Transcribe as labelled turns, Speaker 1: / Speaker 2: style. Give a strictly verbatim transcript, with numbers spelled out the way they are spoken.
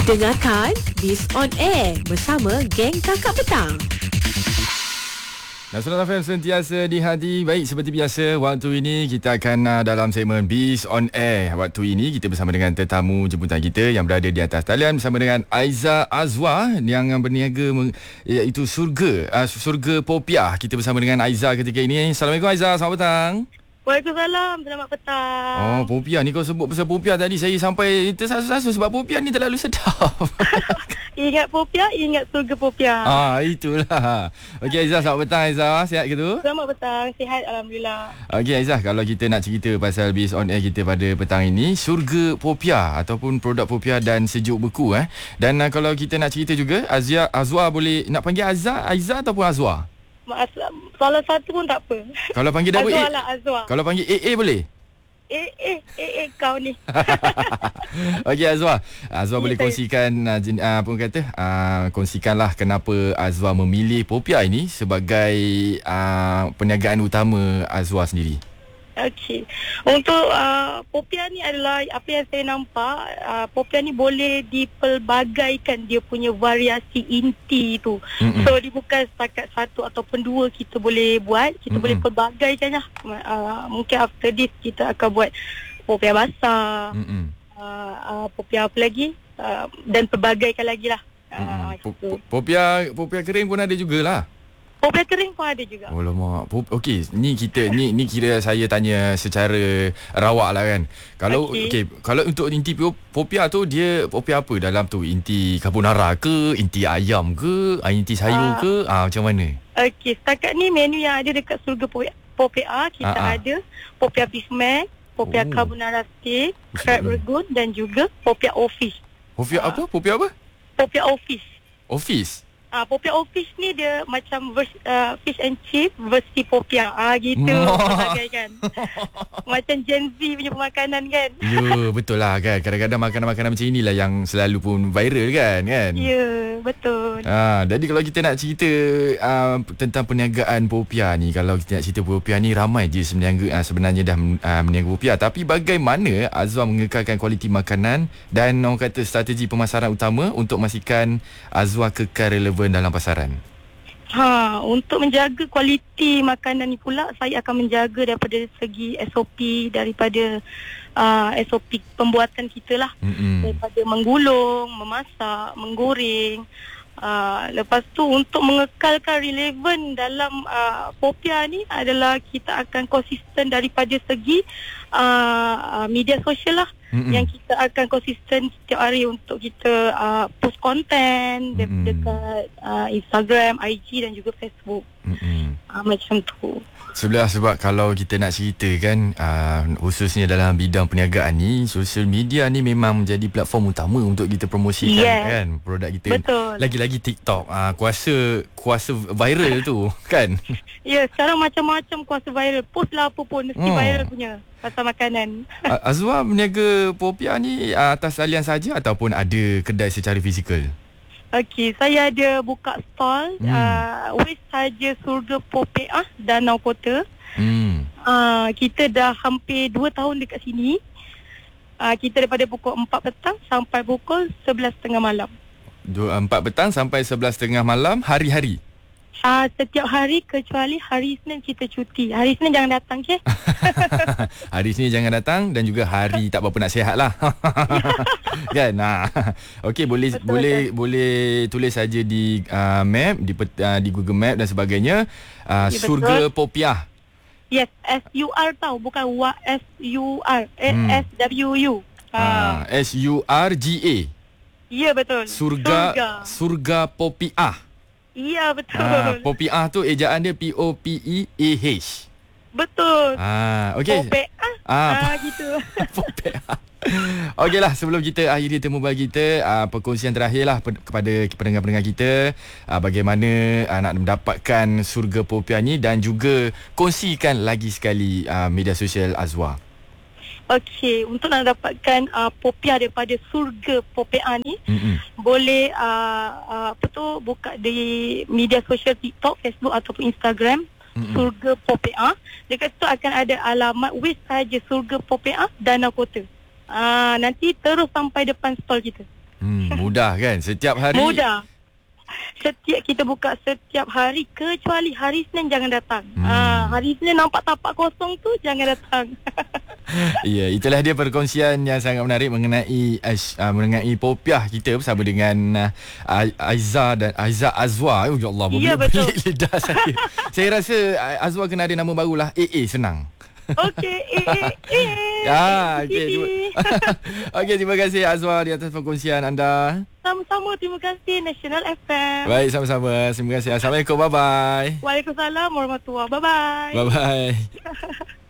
Speaker 1: Dengarkan Biz on Air bersama geng Kakak Petang.
Speaker 2: Nasional F M sentiasa di hati. Baik, seperti biasa, waktu ini kita akan uh, dalam segmen Biz on Air. Waktu ini kita bersama dengan tetamu jemputan kita yang berada di atas talian bersama dengan Aiza Azwa yang berniaga meng, iaitu Surga uh, Surga Popiah. Kita bersama dengan Aiza ketika ini. Assalamualaikum Aiza, selamat petang.
Speaker 3: Waalaikumsalam, selamat petang.
Speaker 2: Oh, Popiah ni kau sebut pasal Popiah tadi, saya sampai tersasu-sasu sebab Popiah ni terlalu sedap.
Speaker 3: Ingat Popiah, ingat Surga Popiah.
Speaker 2: Ah, itulah. Okey Aizah, selamat petang Aizah. Sihat ke tu?
Speaker 3: Selamat petang, sihat alhamdulillah.
Speaker 2: Okey Aizah, kalau kita nak cerita pasal Biz on Air kita pada petang ini, Surga Popiah ataupun produk Popiah dan sejuk beku eh. Dan uh, kalau kita nak cerita juga, Azia Azwa boleh nak panggil Azza, Aizah ataupun Azwa?
Speaker 3: Maaf, salah satu pun tak apa.
Speaker 2: Kalau panggil double
Speaker 3: Azwa
Speaker 2: A.
Speaker 3: lah, Azwa.
Speaker 2: Kalau panggil A A boleh?
Speaker 3: Eh, eh, eh, eh, kau ni.
Speaker 2: Okey Azwa, Azwa
Speaker 3: Ya,
Speaker 2: boleh
Speaker 3: saya.
Speaker 2: kongsikan uh, jen, uh, apa orang kata? Uh, kongsikanlah kenapa Azwa memilih Popiah ini sebagai uh, perniagaan utama Azwa sendiri.
Speaker 3: Okey. Untuk uh, Popiah ni adalah apa yang saya nampak, uh, Popiah ni boleh dipelbagaikan dia punya variasi inti tu.
Speaker 2: Mm-mm.
Speaker 3: So dia bukan setakat satu ataupun dua kita boleh buat, kita
Speaker 2: Mm-mm.
Speaker 3: boleh pelbagaikan lah. Uh, mungkin after this kita akan buat Popiah basah,
Speaker 2: Mm-mm.
Speaker 3: uh, uh, Popiah apa lagi, uh, dan pelbagaikan lagi lah. Uh,
Speaker 2: Po-
Speaker 3: gitu.
Speaker 2: po- Popiah Popiah kering pun ada jugalah.
Speaker 3: Popiah kering pun ada juga.
Speaker 2: Oh lama. Okey, ni kita ni ni kira saya tanya secara rawak lah kan. Kalau okey, okay, kalau untuk inti Popiah tu dia Popiah apa dalam tu? Inti carbonara ke, inti ayam ke, ah, inti sayur
Speaker 3: Ah.
Speaker 2: ke? Ah macam mana?
Speaker 3: Okey, setakat ni menu yang ada dekat Surga Popiah, Popiah kita
Speaker 2: Ah, ah.
Speaker 3: ada Popiah beef mac, Popiah
Speaker 2: Oh.
Speaker 3: carbonara steak, crab
Speaker 2: Hmm.
Speaker 3: ragout dan juga Popiah office.
Speaker 2: Popiah
Speaker 3: Ah.
Speaker 2: apa? Popiah apa?
Speaker 3: Popiah office.
Speaker 2: Office.
Speaker 3: Ah, Popiah office ni dia macam vers, uh, fish and chip versi Popiah. Ah gitu.
Speaker 2: Oh.
Speaker 3: Kan. Macam Gen Z punya pemakanan kan.
Speaker 2: Ya, betul lah kan. Kadang-kadang makanan-makanan macam inilah yang selalu pun viral kan kan.
Speaker 3: Ya, betul.
Speaker 2: Ah, jadi kalau kita nak cerita uh, tentang perniagaan Popiah ni, kalau kita nak cerita Popiah ni ramai je sebenarnya uh, sebenarnya dah uh, berniaga Popiah, tapi bagaimana Azwa mengekalkan kualiti makanan dan orang kata strategi pemasaran utama untuk memastikan Azwa kekal relevan dalam pasaran?
Speaker 3: Ha, untuk menjaga kualiti makanan ni pula, saya akan menjaga daripada segi S O P, daripada uh, S O P pembuatan kita lah.
Speaker 2: Mm-mm.
Speaker 3: Daripada menggulung, memasak, menggoreng. Uh, lepas tu untuk mengekalkan relevan dalam uh, Popiah ni adalah kita akan konsisten daripada segi uh, uh, media sosial lah.
Speaker 2: Mm-mm.
Speaker 3: Yang kita akan konsisten setiap hari untuk kita uh, post konten de-
Speaker 2: Mm-mm.
Speaker 3: dekat uh, Instagram, I G dan juga Facebook.
Speaker 2: Mm-mm.
Speaker 3: Uh, macam tu.
Speaker 2: Sebelah sebab kalau kita nak cerita kan uh, khususnya dalam bidang perniagaan ni, social media ni memang menjadi platform utama untuk kita promosikan
Speaker 3: Yes.
Speaker 2: kan produk kita.
Speaker 3: Betul.
Speaker 2: Lagi-lagi TikTok uh, kuasa kuasa viral tu kan.
Speaker 3: Ya, sekarang macam-macam kuasa viral. Post lah apa pun mesti
Speaker 2: Oh.
Speaker 3: viral punya pasal makanan.
Speaker 2: A- Azwa berniaga Popiah ni uh, atas talian saja ataupun ada kedai secara fizikal?
Speaker 3: Okey, saya ada buka stall
Speaker 2: Hmm.
Speaker 3: uh, Wis saja Surga Popiah Danau Kota.
Speaker 2: Hmm.
Speaker 3: Uh, kita dah hampir dua tahun dekat sini. Uh, kita daripada pukul empat petang sampai pukul sebelas tiga puluh malam.
Speaker 2: Dua, empat petang sampai sebelas tiga puluh malam hari-hari.
Speaker 3: Uh, setiap hari kecuali hari Isnin kita cuti. Hari Isnin jangan datang, okey?
Speaker 2: Hari ni jangan datang dan juga hari tak berapa nak sihat lah. Kan? Nah. Okey, boleh
Speaker 3: Betul,
Speaker 2: boleh boleh tulis saja di uh, map, di pet- uh, di Google Map dan sebagainya. Uh,
Speaker 3: Ya,
Speaker 2: Surga
Speaker 3: betul.
Speaker 2: Popiah.
Speaker 3: Yes, S U R tau, bukan W S U R. Eh,
Speaker 2: Hmm.
Speaker 3: S W U.
Speaker 2: Uh,
Speaker 3: Uh,
Speaker 2: S U R G A.
Speaker 3: ya betul.
Speaker 2: Surga
Speaker 3: Surga.
Speaker 2: Surga Popiah.
Speaker 3: Ya betul.
Speaker 2: Ah, Popiah tu ejaan dia P O P E A H.
Speaker 3: Betul.
Speaker 2: Ah, okey.
Speaker 3: Popiah.
Speaker 2: Ah,
Speaker 3: Ah, gitu.
Speaker 2: Popiah. Okeylah, sebelum kita akhiri temu bagi kita, uh, perkongsian terakhir lah pe- kepada pendengar-pendengar kita, uh, bagaimana uh, nak mendapatkan Surga Popiah ni dan juga kongsikan lagi sekali uh, media sosial Azwa.
Speaker 3: Okey, untuk nak dapatkan uh, Popiah daripada Surga Popiah ni,
Speaker 2: Mm-mm.
Speaker 3: boleh uh, uh, apa tu buka di media sosial TikTok, Facebook ataupun Instagram.
Speaker 2: Mm-mm.
Speaker 3: Surga Popiah. Dekat situ akan ada alamat Wis saja Surga Popiah Danau Kota. Ah, nanti terus sampai depan stall kita.
Speaker 2: Hmm, mudah kan? Setiap hari.
Speaker 3: Mudah. Setiap kita buka setiap hari kecuali hari Isnin jangan datang. Hmm. Ah, hari Isnin nampak tapak kosong tu jangan datang.
Speaker 2: Ya, itulah dia perkongsian yang sangat menarik mengenai uh, mengenai popiah kita bersama dengan uh, Aiza dan Aiza Azwa. Oh ya Allah,
Speaker 3: ya, betul.
Speaker 2: Lidah saya. Saya rasa Azwa kena ada nama barulah. A A senang.
Speaker 3: Okey, eh eh eh.
Speaker 2: Ya, okey. Okey, terima kasih Azwa di atas perkongsian anda.
Speaker 3: Sama-sama, terima kasih National F M.
Speaker 2: Baik, sama-sama. Terima kasih. Assalamualaikum. Bye bye.
Speaker 3: Waalaikumsalam warahmatullahi. Bye bye.
Speaker 2: Bye bye.